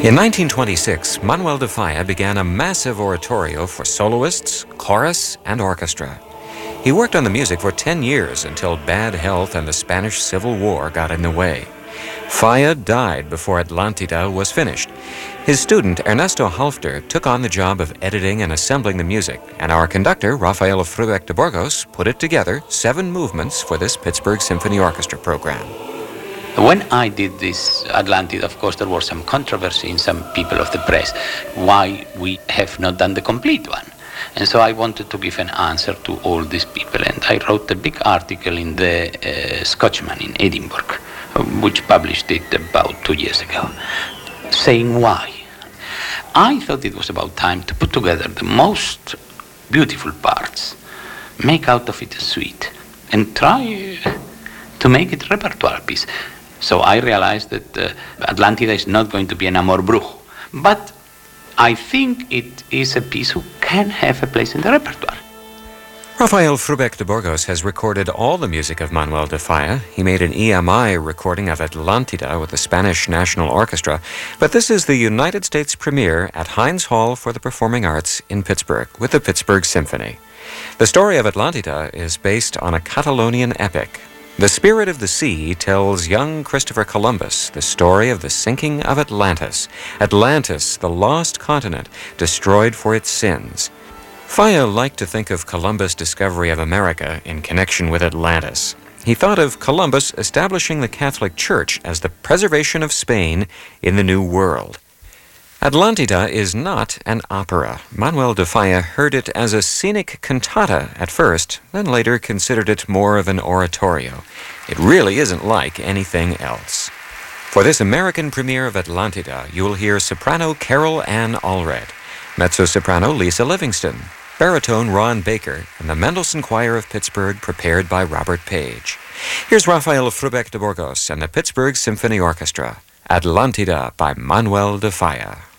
In 1926, Manuel de Falla began a massive oratorio for soloists, chorus, and orchestra. He worked on the music for 10 years until bad health and the Spanish Civil War got in the way. Falla died before Atlántida was finished. His student, Ernesto Halfter, took on the job of editing and assembling the music, and our conductor, Rafael Frubeck de Burgos, put it together 7 movements for this Pittsburgh Symphony Orchestra program. When I did this Atlántida, of course, there was some controversy in some people of the press why we have not done the complete one. And so I wanted to give an answer to all these people, and I wrote a big article in the Scotchman in Edinburgh, which published it about 2 years ago, saying why. I thought it was about time to put together the most beautiful parts, make out of it a suite, and try to make it a repertoire piece. So I realized that Atlántida is not going to be an amor brujo, but I think it is a piece who can have a place in the repertoire. Rafael Frubeck de Burgos has recorded all the music of Manuel de Falla. He made an EMI recording of Atlántida with the Spanish National Orchestra, but this is the United States premiere at Heinz Hall for the Performing Arts in Pittsburgh with the Pittsburgh Symphony. The story of Atlántida is based on a Catalonian epic. The Spirit of the Sea tells young Christopher Columbus the story of the sinking of Atlantis. Atlantis, the lost continent, destroyed for its sins. Falla liked to think of Columbus' discovery of America in connection with Atlantis. He thought of Columbus establishing the Catholic Church as the preservation of Spain in the New World. Atlántida is not an opera. Manuel de Falla heard it as a scenic cantata at first, then later considered it more of an oratorio. It really isn't like anything else. For this American premiere of Atlántida, you will hear soprano Carol Ann Allred, mezzo-soprano Lisa Livingston, baritone Ron Baker, and the Mendelssohn Choir of Pittsburgh prepared by Robert Page. Here's Rafael Frubeck de Burgos and the Pittsburgh Symphony Orchestra, Atlántida by Manuel de Falla.